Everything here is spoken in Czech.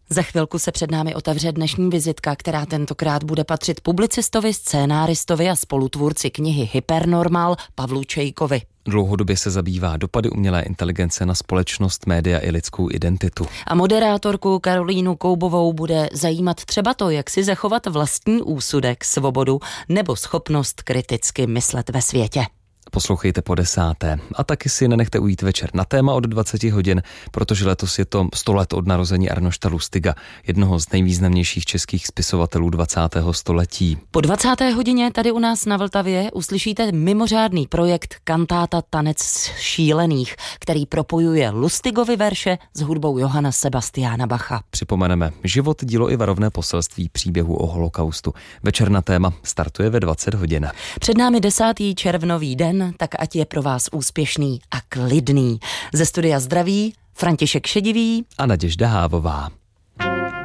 Za chvilku se před námi otevře dnešní vizitka, která tentokrát bude patřit publicistovi, scénáristovi a spolutvůrci knihy Hypernormal Pavlu Čejkovi. Dlouhodobě se zabývá dopady umělé inteligence na společnost, média i lidskou identitu. A moderátorku Karolínu Koubovou bude zajímat třeba to, jak si zachovat vlastní úsudek, svobodu nebo schopnost kriticky myslet ve světě. Poslouchejte po 10. A taky si nenechte ujít večer na téma od 20 hodin, protože letos je to 100 let od narození Arnošta Lustiga, jednoho z nejvýznamnějších českých spisovatelů 20. století. Po 20. hodině tady u nás na Vltavě uslyšíte mimořádný projekt Kantáta Tanec šílených, který propojuje Lustigovy verše s hudbou Johanna Sebastiana Bacha. Připomeneme život, dílo i varovné poselství příběhu o holokaustu. Večer na téma startuje ve 20 hodin. Před námi 10. červnový den, tak ať je pro vás úspěšný a klidný. Ze studia zdraví František Šedivý a Naděžda Hávová.